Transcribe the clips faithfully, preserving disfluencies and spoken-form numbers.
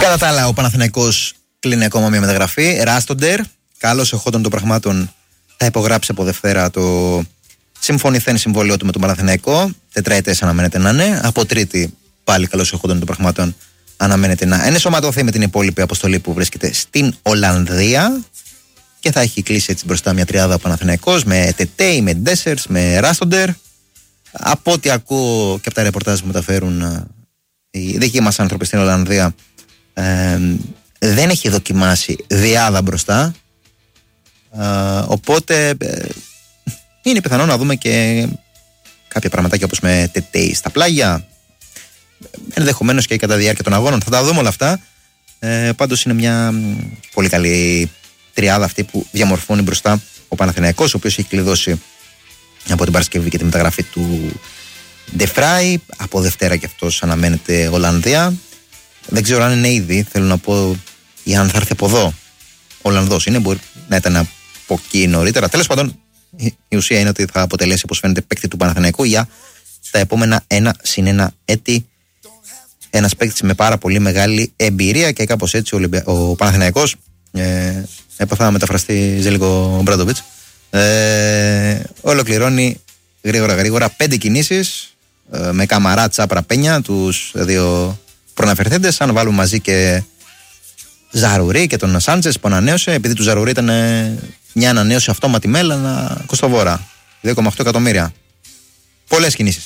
Κατά τα άλλα, ο Παναθηναϊκός κλείνει ακόμα μια μεταγραφή. Ράστοντερ, καλώς εχόντων των πραγμάτων, θα υπογράψει από Δευτέρα το συμφωνηθέν συμβόλαιο του με τον Παναθηναϊκό. Τετραετές αναμένεται να είναι. Από Τρίτη, πάλι καλώς εχόντων των πραγμάτων, αναμένεται να ενσωματωθεί με την υπόλοιπη αποστολή που βρίσκεται στην Ολλανδία. Και θα έχει κλείσει έτσι μπροστά μια τριάδα ο Παναθηναϊκός με Τετέι, με Ντέσσερς, με Ράστοντερ. Από ό,τι ακούω και από τα ρεπορτάζ που μεταφέρουν οι δικοί μας άνθρωποι στην Ολλανδία, ε, δεν έχει δοκιμάσει διάδα μπροστά. Ε, οπότε ε, είναι πιθανό να δούμε και κάποια πραγματάκια όπως με Τετέι στα πλάγια. Ενδεχομένως και κατά διάρκεια των αγώνων. Θα τα δούμε όλα αυτά. Ε, πάντως είναι μια πολύ καλή τριάδα αυτή που διαμορφώνει μπροστά ο Παναθηναϊκός, ο οποίος έχει κλειδώσει από την Παρασκευή και τη μεταγραφή του Ντεφράι. Από Δευτέρα και αυτός αναμένεται Ολλανδία. Δεν ξέρω αν είναι ήδη, θέλω να πω, ή αν θα έρθει από εδώ. Ολλανδός είναι, μπορεί να ήταν από εκεί νωρίτερα. Τέλος πάντων, η ουσία είναι ότι θα αποτελέσει, όπως φαίνεται, παίκτη του Παναθηναϊκού για τα επόμενα ένα συν ένα έτη. Ένας παίκτης με πάρα πολύ μεγάλη εμπειρία και κάπως έτσι ο, Ολυμπια... ο Παναθηναϊκός ε, έπαθα να μεταφραστεί Ζέλικο Μπράντοβιτς. Ε, ολοκληρώνει γρήγορα γρήγορα πέντε κινήσεις ε, με Καμαρά, Τσάπρα, Πένια, τους δύο προαναφερθέντες. Αν βάλουμε μαζί και Ζαρουρί και τον Σάντσες που ανανέωσε, επειδή του Ζαρουρί ήταν ε, μια ανανέωση αυτόματη με Έλανα Κοστοβόρα, δύο κόμμα οκτώ εκατομμύρια. Πολλές κινήσεις.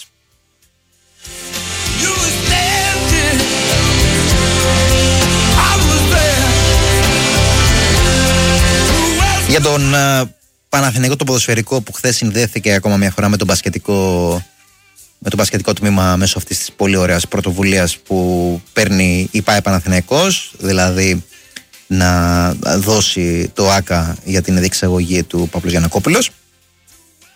Για τον uh, Παναθηναϊκό το ποδοσφαιρικό που χθες συνδέθηκε ακόμα μια φορά με τον μπασκετικό, με το μπασκετικό τμήμα μέσω αυτής της πολύ ωραίας πρωτοβουλίας που παίρνει η ΠΑΕ Παναθηναϊκός, δηλαδή να δώσει το ΆΚΑ για την διεξαγωγή του Παύλος Γιαννακόπουλος.